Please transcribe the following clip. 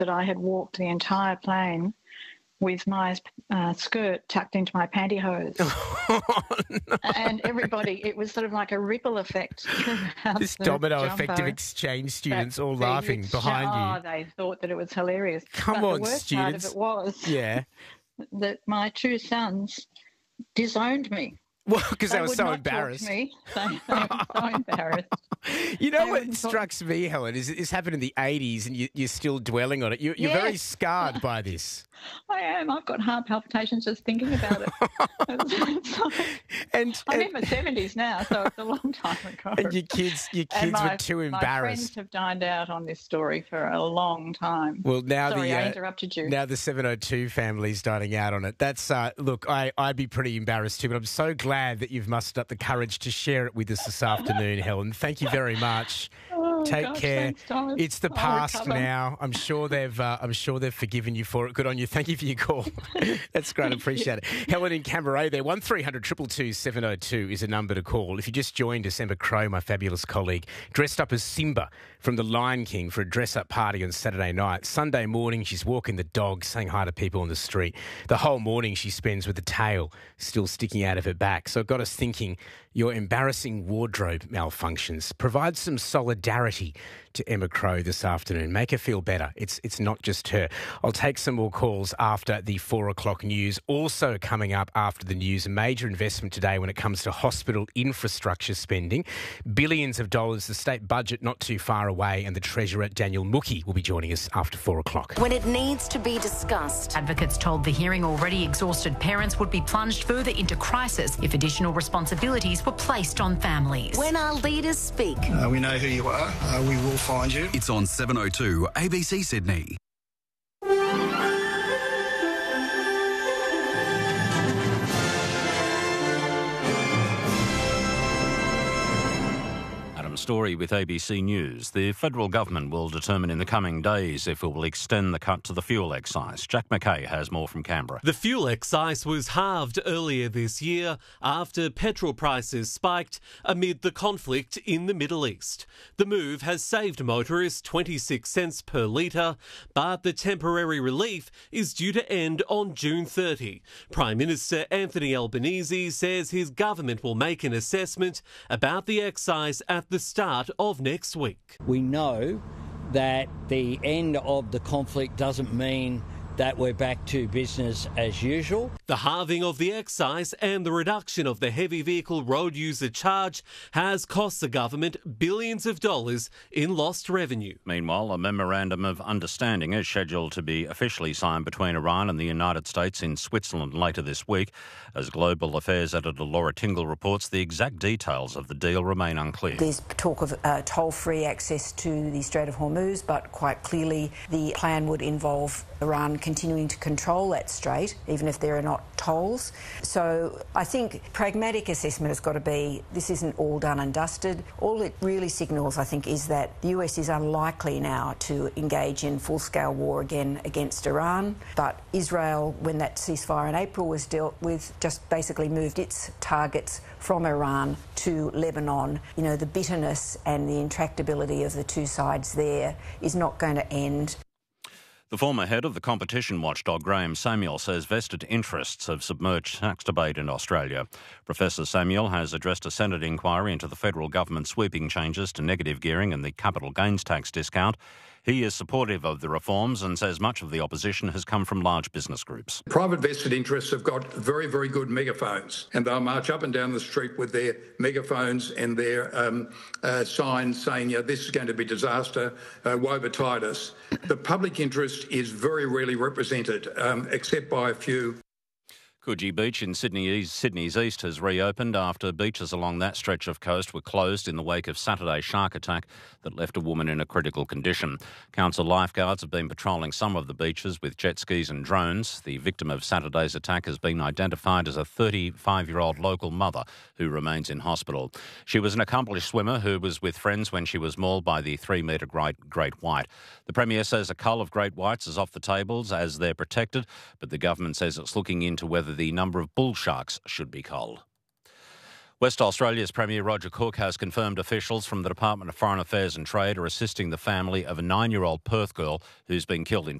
that I had walked the entire plane with my skirt tucked into my pantyhose. No. And everybody, it was sort of like a ripple effect. This domino effect of exchange students all laughing behind you. Oh, they thought that it was hilarious. Come but on, the worst students. part of it was that my two sons disowned me. Well, because they were would so not embarrassed. Talk to me. They were so embarrassed. You know They what wouldn't strikes me, Helen, is this happened in the 80s and you're still dwelling on it. You're very Yes. scarred by this. I am. I've got heart palpitations just thinking about it. And I'm in my 70s now, so it's a long time ago. And your kids were too My embarrassed. friends have dined out on this story for a long time. Well, now Sorry, I interrupted you. Now the 702 family's dining out on it. That's look, I'd be pretty embarrassed too, but I'm so glad that you've mustered up the courage to share it with us this afternoon, Helen. Thank you very much. Take gosh, care. thanks, Thomas. It's the I'll past recover. now. I'm sure they've forgiven you for it. Good on you. Thank you for your call. That's great. I appreciate it. Helen in Canberra there. 1300 222 702 is a number to call. If you just joined us, Emma Crow, my fabulous colleague, dressed up as Simba from The Lion King for a dress-up party on Saturday night. Sunday morning, she's walking the dog, saying hi to people on the street. The whole morning she spends with the tail still sticking out of her back. So it got us thinking, your embarrassing wardrobe malfunctions. Provide some solidarity to Emma Crow this afternoon. Make her feel better. It's not just her. I'll take some more calls after the 4 o'clock news. Also coming up after the news, a major investment today when it comes to hospital infrastructure spending. Billions of dollars, the state budget not too far away, and the Treasurer, Daniel Mookhey, will be joining us after 4 o'clock. When it needs to be discussed. Advocates told the hearing already exhausted parents would be plunged further into crisis if additional responsibilities were placed on families. When our leaders speak. We know who you are. We will find you. It's on 702 ABC Sydney. Story with ABC News. The federal government will determine in the coming days if it will extend the cut to the fuel excise. Jack McKay has more from Canberra. The fuel excise was halved earlier this year after petrol prices spiked amid the conflict in the Middle East. The move has saved motorists 26 cents per litre, but the temporary relief is due to end on June 30. Prime Minister Anthony Albanese says his government will make an assessment about the excise at the start of next week. We know that the end of the conflict doesn't mean that we're back to business as usual. The halving of the excise and the reduction of the heavy vehicle road user charge has cost the government billions of dollars in lost revenue. Meanwhile, a memorandum of understanding is scheduled to be officially signed between Iran and the United States in Switzerland later this week. As Global Affairs editor Laura Tingle reports, the exact details of the deal remain unclear. There's talk of toll-free access to the Strait of Hormuz, but quite clearly the plan would involve Iran continuing to control that strait, even if there are not tolls. So I think pragmatic assessment has got to be this isn't all done and dusted. All it really signals, I think, is that the US is unlikely now to engage in full-scale war again against Iran. But Israel, when that ceasefire in April was dealt with, just basically moved its targets from Iran to Lebanon. You know, the bitterness and the intractability of the two sides there is not going to end. The former head of the competition watchdog, Graham Samuel, says vested interests have submerged tax debate in Australia. Professor Samuel has addressed a Senate inquiry into the federal government's sweeping changes to negative gearing and the capital gains tax discount. He is supportive of the reforms and says much of the opposition has come from large business groups. Private vested interests have got very, very good megaphones, and they'll march up and down the street with their megaphones and their signs saying, this is going to be disaster, woe betide us. The public interest is very rarely represented, except by a few. Coogee Beach in Sydney's east has reopened after beaches along that stretch of coast were closed in the wake of Saturday's shark attack that left a woman in a critical condition. Council lifeguards have been patrolling some of the beaches with jet skis and drones. The victim of Saturday's attack has been identified as a 35-year-old local mother who remains in hospital. She was an accomplished swimmer who was with friends when she was mauled by the 3-metre great white. The Premier says a cull of great whites is off the tables as they're protected, but the government says it's looking into whether the number of bull sharks should be culled. West Australia's Premier Roger Cook has confirmed officials from the Department of Foreign Affairs and Trade are assisting the family of a 9-year-old Perth girl who's been killed in